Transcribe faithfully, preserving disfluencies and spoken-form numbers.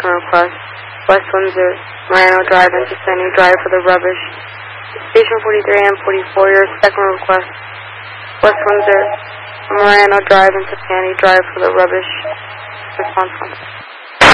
second request. West Windsor, Morano Drive into Fanny Drive for the rubbish. Station forty-three and forty-four, your second request. West Windsor, Morano Drive into Fanny Drive for the rubbish. Response one.